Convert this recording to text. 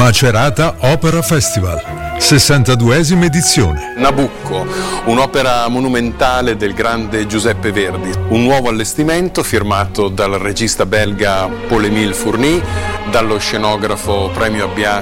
Macerata Opera Festival, 62esima edizione. Nabucco, un'opera monumentale del grande Giuseppe Verdi. Un nuovo allestimento firmato dal regista belga Paul-Émile Fourny, dallo scenografo premio Abbiati